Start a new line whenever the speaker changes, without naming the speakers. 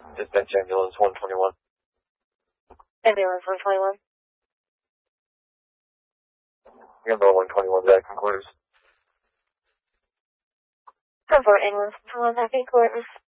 Dispatch ambulance 121.
Ambulance 121.
Number 121 back in quarters.
10-4 ambulance 121 back in quarters.